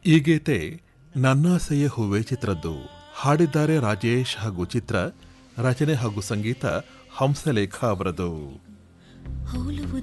ಈ ಗೀತೆ ನನ್ನಾಸೆಯ ಹೂವೆ ಚಿತ್ರದ್ದು. ಹಾಡಿದ್ದಾರೆ ರಾಜೇಶ್ ಹಾಗೂ ಚಿತ್ರ. ರಚನೆ ಹಾಗೂ ಸಂಗೀತ ಹಂಸಲೇಖ ಅವರದು.